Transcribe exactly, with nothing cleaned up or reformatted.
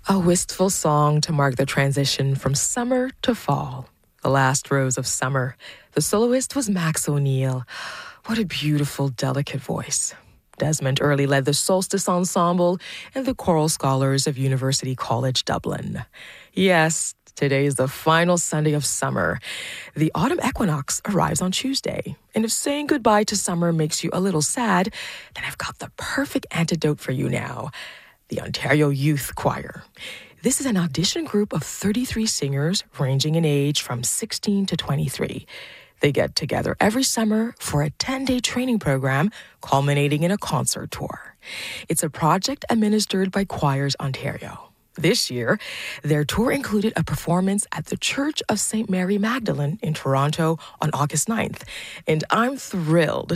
A wistful song to mark the transition from summer to fall. The last rose of summer. The soloist was Max O'Neill. What a beautiful, delicate voice. Desmond Early led the Solstice Ensemble and the Choral Scholars of University College Dublin. Yes, today is the final Sunday of summer. The autumn equinox arrives on Tuesday. And if saying goodbye to summer makes you a little sad, then I've got the perfect antidote for you now. The Ontario Youth Choir. This is an audition group of thirty-three singers ranging in age from sixteen to twenty-three. They get together every summer for a ten-day training program culminating in a concert tour. It's a project administered by Choirs Ontario. This year, their tour included a performance at the Church of Saint Mary Magdalene in Toronto on August ninth. And I'm thrilled